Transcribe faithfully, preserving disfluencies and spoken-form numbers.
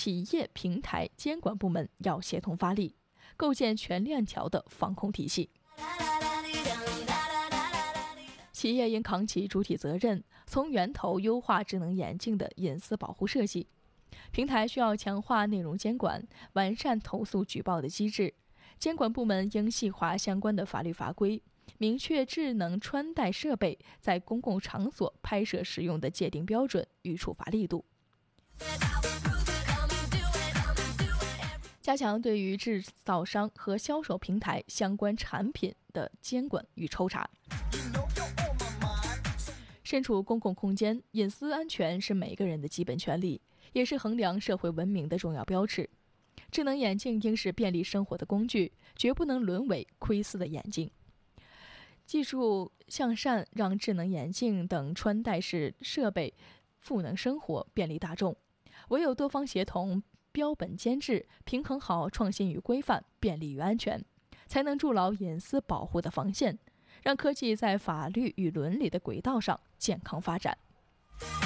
企业、平台、监管部门要协同发力，构建全链条的防控体系。企业应扛起主体责任，从源头优化智能眼镜的隐私保护设计。平台需要强化内容监管，完善投诉举报的机制。监管部门应细化相关的法律法规，明确智能穿戴设备在公共场所拍摄使用的界定标准与处罚力度。加强对于制造商和销售平台相关产品的监管与抽查。身处公共空间，隐私安全是每个人的基本权利，也是衡量社会文明的重要标志。智能眼镜应是便利生活的工具，绝不能沦为窥私的眼镜。技术向善，让智能眼镜等穿戴式设备赋能生活，便利大众。唯有多方协同，标本兼治，平衡好创新与规范，便利与安全，才能筑牢隐私保护的防线，让科技在法律与伦理的轨道上健康发展。